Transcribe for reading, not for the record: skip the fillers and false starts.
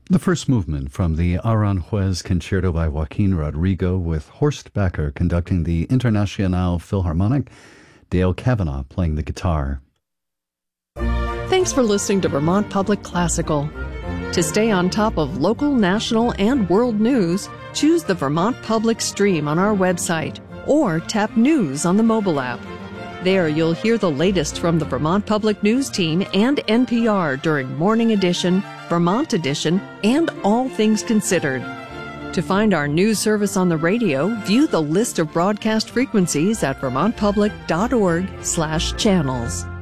The first movement from the Aranjuez Concerto by Joaquin Rodrigo, with Horst Becker conducting the Internationale Philharmonic, Dale Kavanaugh playing the guitar. Thanks for listening to Vermont Public Classical. To stay on top of local, national, and world news, choose the Vermont Public stream on our website or tap News on the mobile app. There you'll hear the latest from the Vermont Public News team and NPR during Morning Edition, Vermont Edition, and All Things Considered. To find our news service on the radio, view the list of broadcast frequencies at vermontpublic.org/channels.